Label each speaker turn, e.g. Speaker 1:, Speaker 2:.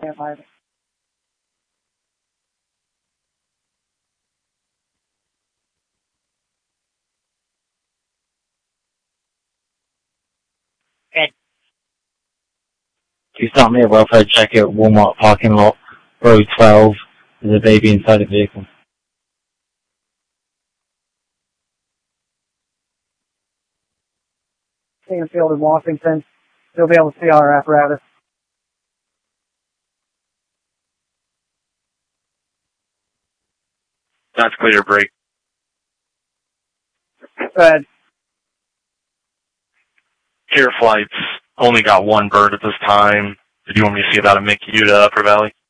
Speaker 1: Stand by.
Speaker 2: Ed. You start me a welfare check at Walmart parking lot, row 12. There's a baby inside the vehicle.
Speaker 1: Stanfield and Washington. They'll be able to see our apparatus.
Speaker 3: That's clear to break.
Speaker 1: Go ahead.
Speaker 3: Air flights only got one bird at this time. Did you want me to see about a MICU to Upper Valley?